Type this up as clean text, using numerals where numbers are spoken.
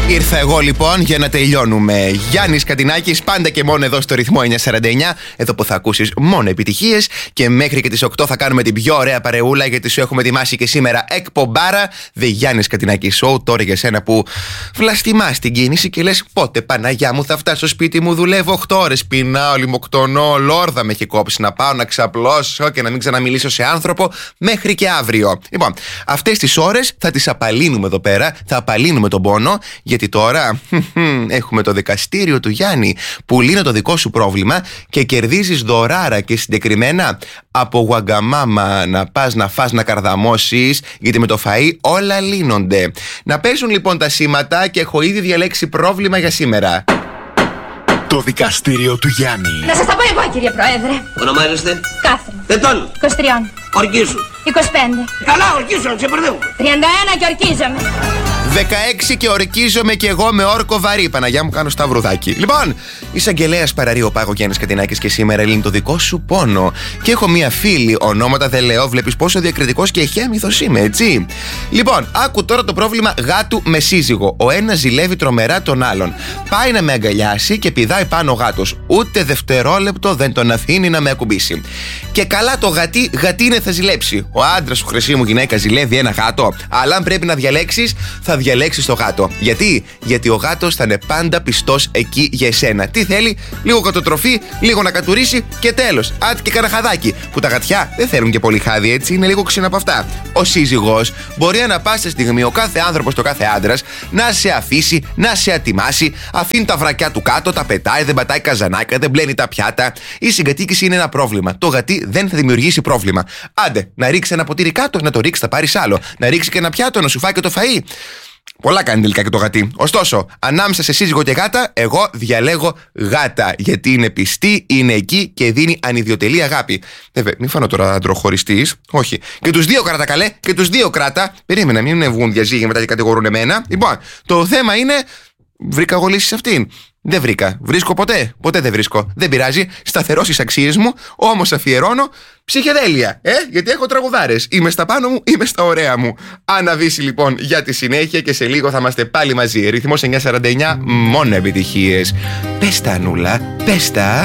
Ήρθα εγώ λοιπόν για να τελειώνουμε. Γιάννης Κατινάκης, πάντα και μόνο εδώ στο ρυθμό 949. Εδώ που θα ακούσεις μόνο επιτυχίες. Και μέχρι και τις 8 θα κάνουμε την πιο ωραία παρεούλα, γιατί σου έχουμε ετοιμάσει και σήμερα εκπομπάρα. The Γιάννης Κατινάκη Show. Τώρα για σένα που βλαστημάς την κίνηση και λες πότε Παναγιά μου θα φτάσω στο σπίτι μου. Δουλεύω 8 ώρες, πεινάω, λιμοκτονώ, λόρδα με έχει κόψει να πάω να ξαπλώσω και να μην ξαναμιλήσω σε άνθρωπο μέχρι και αύριο. Λοιπόν, αυτές τις ώρες θα τις απαλύνουμε εδώ πέρα. Θα απαλύνουμε τον πόνο. Γιατί τώρα έχουμε το δικαστήριο του Γιάννη που λύνει το δικό σου πρόβλημα και κερδίζεις δωράρα, και συγκεκριμένα από Wagamama να πας να φας να καρδαμώσεις, γιατί με το φαΐ όλα λύνονται. Να παίζουν λοιπόν τα σήματα και έχω ήδη διαλέξει πρόβλημα για σήμερα. Το δικαστήριο του Γιάννη. Να σας τα πω εγώ, κύριε Πρόεδρε. Ονομάζεστε? Κάθριν. Ετών. 23. Ορκίσου. 25. Καλά, ορκίσου, να ξεπερδεύουμε. 31 και ορκίζομαι. 16 και ορκίζομαι κι εγώ με όρκο βαρύ. Παναγιά μου, κάνω σταυρουδάκι. Λοιπόν, εισαγγελέας παραρρεί ο Πάγο Γιάννης Κατινάκης και σήμερα λύνει το δικό σου πόνο. Και έχω μία φίλη, ονόματα δεν λέω, βλέπεις πόσο διακριτικός και εχέμηθος είμαι, έτσι. Λοιπόν, άκου τώρα το πρόβλημα γάτου με σύζυγο. Ο ένας ζηλεύει τρομερά τον άλλον. Πάει να με αγκαλιάσει και πηδάει πάνω ο γάτος. Ούτε δευτερόλεπτο δεν τον αφήνει να με ακουμπήσει. Και καλά το γατίνε θα ζηλέψει. Ο άντρας σου, χρυσή μου γυναίκα, ζηλεύει ένα γάτο. Αλλά αν πρέπει να διαλέξεις, θα διαλέξεις το γάτο. Γιατί ο γάτος θα είναι πάντα πιστός εκεί για εσένα. Τι θέλει? Λίγο κατοτροφή, λίγο να κατουρίσει και τέλος. Άντε και καραχαδάκι. Που τα γατιά δεν θέλουν και πολύ χάδι, έτσι, είναι λίγο ξύνα από αυτά. Ο σύζυγος μπορεί ανά πάσα στιγμή, ο κάθε άνθρωπος, το κάθε άντρας, να σε αφήσει, να σε ατιμάσει, αφήνει τα βρακιά του κάτω, τα πετάει, δεν πατάει καζανάκια, δεν μπλένει τα πιάτα. Η συγκατοίκηση είναι ένα πρόβλημα. Το γατί δεν θα δημιουργήσει πρόβλημα. Άντε, να ρίξει ένα ποτήρι κάτω, να το ρίξει, θα πάρει άλλο. Να ρίξει και ένα πιάτο, να σου φάει και το φαΐ. Πολλά κάνει τελικά και το γατί. Ωστόσο, ανάμεσα σε σύζυγο και γάτα, εγώ διαλέγω γάτα. Γιατί είναι πιστή, είναι εκεί και δίνει ανιδιοτελή αγάπη. Βέβαια, μην φανώ τώρα αντροχωριστής. Όχι. Και τους δύο κράτα, καλέ. Και τους δύο κράτα. Περίμενα, μην βγουν διαζύγια μετά και κατηγορούν εμένα. Λοιπόν, το θέμα είναι. Βρήκα εγώ λύση σε αυτήν? Δεν βρήκα. Βρίσκω ποτέ? Ποτέ δεν βρίσκω. Δεν πειράζει. Σταθερός στις αξίες μου, όμως αφιερώνω ψυχεδέλεια. Γιατί έχω τραγουδάρες. Είμαι στα πάνω μου, είμαι στα ωραία μου. Αναβήσει λοιπόν για τη συνέχεια και σε λίγο θα είμαστε πάλι μαζί. Ρυθμός 949, μόνο επιτυχίες. Πες τα, Νούλα, πες τα.